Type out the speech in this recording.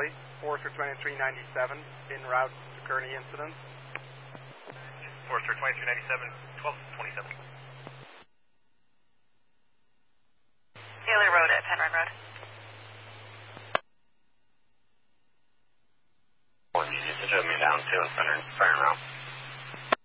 Valley, Forester 2397, en route to Kearney incident. Forester 2397, 1227. Taylor Road at Penryn Road. You just took me down to and firing route.